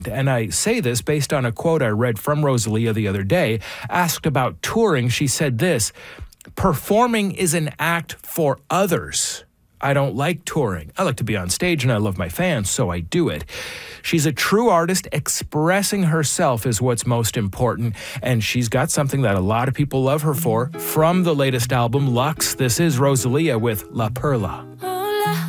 And I say this based on a quote I read from Rosalia the other day. Asked about touring, she said this: "Performing is an act for others. I don't like touring. I like to be on stage and I love my fans, so I do it." She's a true artist. Expressing herself is what's most important, and she's got something that a lot of people love her for. From the latest album, Lux, this is Rosalia with La Perla.